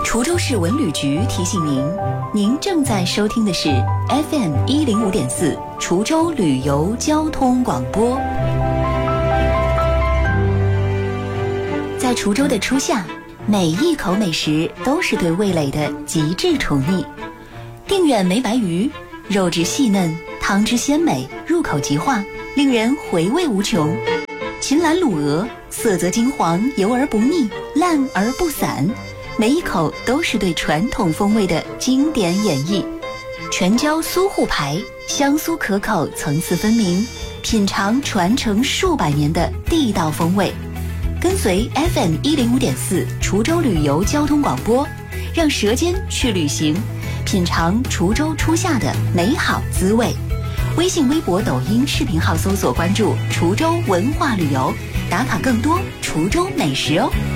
滁州市文旅局提醒您，您正在收听的是 FM105.4 滁州旅游交通广播。在滁州的初夏，每一口美食都是对味蕾的极致宠溺。定远梅白鱼，肉质细嫩，汤汁鲜美，入口即化，令人回味无穷。秦岚卤鹅，色泽金黄，油而不腻，烂而不散，每一口都是对传统风味的经典演绎。全椒酥沪排，香酥可口，层次分明，品尝传承数百年的地道风味。跟随 FM105.4 滁州旅游交通广播，让舌尖去旅行，品尝滁州初夏的美好滋味。微信、微博、抖音视频号搜索关注滁州文化旅游，打卡更多滁州美食哦。